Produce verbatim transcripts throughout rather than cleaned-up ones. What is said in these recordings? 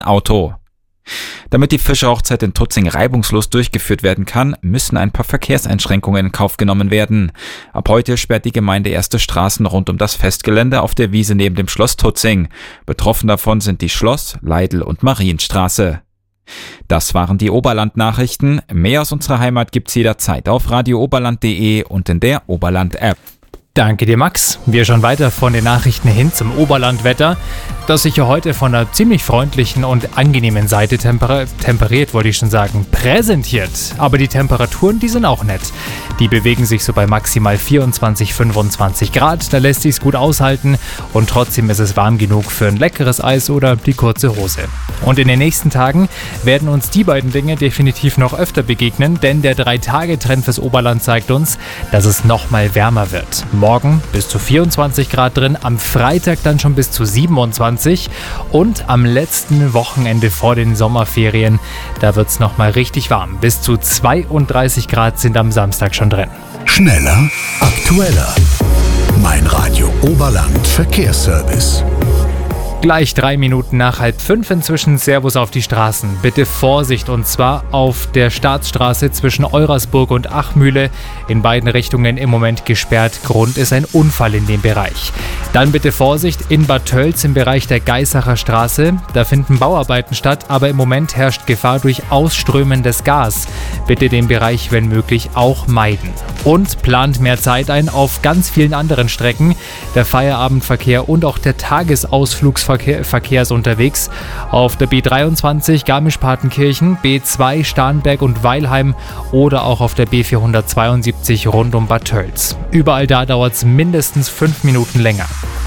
Auto. Damit die Fischerhochzeit in Tutzing reibungslos durchgeführt werden kann, müssen ein paar Verkehrseinschränkungen in Kauf genommen werden. Ab heute sperrt die Gemeinde erste Straßen rund um das Festgelände auf der Wiese neben dem Schloss Tutzing. Betroffen davon sind die Schloss-, Leidl- und Marienstraße. Das waren die Oberland-Nachrichten. Mehr aus unserer Heimat gibt's jederzeit auf radio oberland punkt de und in der Oberland-App. Danke dir, Max. Wir schauen weiter von den Nachrichten hin zum Oberlandwetter, das sich ja heute von einer ziemlich freundlichen und angenehmen Seite temper- temperiert, wollte ich schon sagen, präsentiert. Aber die Temperaturen, die sind auch nett. Die bewegen sich so bei maximal vierundzwanzig, fünfundzwanzig Grad. Da lässt sich's gut aushalten und trotzdem ist es warm genug für ein leckeres Eis oder die kurze Hose. Und in den nächsten Tagen werden uns die beiden Dinge definitiv noch öfter begegnen, denn der drei Tage Trend fürs Oberland zeigt uns, dass es nochmal wärmer wird. Morgen bis zu vierundzwanzig Grad drin, am Freitag dann schon bis zu siebenundzwanzig und am letzten Wochenende vor den Sommerferien, da wird es nochmal richtig warm. Bis zu zweiunddreißig Grad sind am Samstag schon drin. Schneller, aktueller. Mein Radio Oberland Verkehrsservice. Gleich drei Minuten nach halb fünf inzwischen. Servus auf die Straßen. Bitte Vorsicht, und zwar auf der Staatsstraße zwischen Eurasburg und Achmühle. In beiden Richtungen im Moment gesperrt. Grund ist ein Unfall in dem Bereich. Dann bitte Vorsicht in Bad Tölz im Bereich der Geisacher Straße. Da finden Bauarbeiten statt, aber im Moment herrscht Gefahr durch ausströmendes Gas. Bitte den Bereich, wenn möglich, auch meiden. Und plant mehr Zeit ein auf ganz vielen anderen Strecken. Der Feierabendverkehr und auch der Tagesausflugsverkehr Verkehr ist unterwegs. Auf der B dreiundzwanzig Garmisch-Partenkirchen, B zwei Starnberg und Weilheim oder auch auf der B vierhundertzweiundsiebzig rund um Bad Tölz. Überall da dauert es mindestens fünf Minuten länger.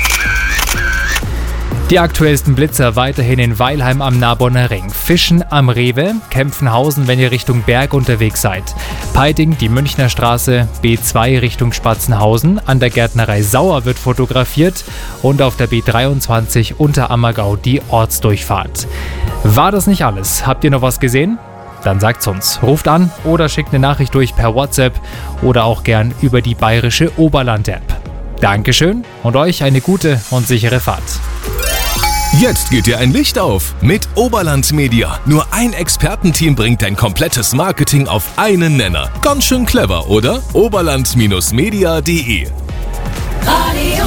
Die aktuellsten Blitzer weiterhin in Weilheim am Narbonner Ring, Fischen am Rewe, Kempfenhausen, wenn ihr Richtung Berg unterwegs seid, Peiting, die Münchner Straße, B zwei Richtung Spatzenhausen, an der Gärtnerei Sauer wird fotografiert und auf der B dreiundzwanzig Unterammergau die Ortsdurchfahrt. War das nicht alles? Habt ihr noch was gesehen? Dann sagt's uns. Ruft an oder schickt eine Nachricht durch per WhatsApp oder auch gern über die bayerische Oberland-App. Dankeschön und euch eine gute und sichere Fahrt. Jetzt geht dir ein Licht auf mit Oberland Media. Nur ein Expertenteam bringt dein komplettes Marketing auf einen Nenner. Ganz schön clever, oder? oberland Media punkt de Radio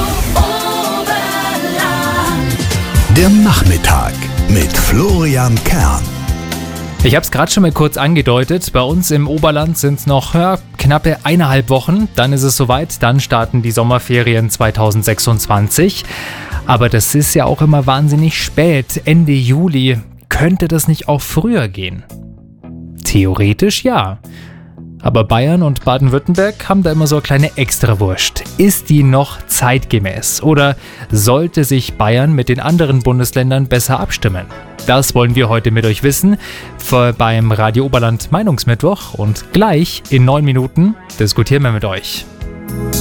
Oberland. Der Nachmittag mit Florian Kern. Ich habe es gerade schon mal kurz angedeutet, bei uns im Oberland sind es noch ja, knappe eineinhalb Wochen, dann ist es soweit, dann starten die Sommerferien zweitausendsechsundzwanzig. Aber das ist ja auch immer wahnsinnig spät, Ende Juli. Könnte das nicht auch früher gehen? Theoretisch ja. Aber Bayern und Baden-Württemberg haben da immer so eine kleine Extrawurst. Ist die noch zeitgemäß? Oder sollte sich Bayern mit den anderen Bundesländern besser abstimmen? Das wollen wir heute mit euch wissen für beim Radio Oberland Meinungsmittwoch. Und gleich in neun Minuten diskutieren wir mit euch.